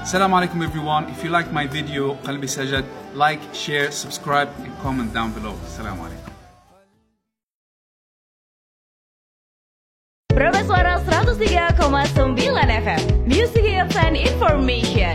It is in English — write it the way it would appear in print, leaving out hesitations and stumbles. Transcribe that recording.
Assalamu alaikum everyone. If you like my video Qalbi Sajad, like, share, subscribe and comment down below. Assalamu alaikum. Profesora 103,9 FM Music Hits and Information.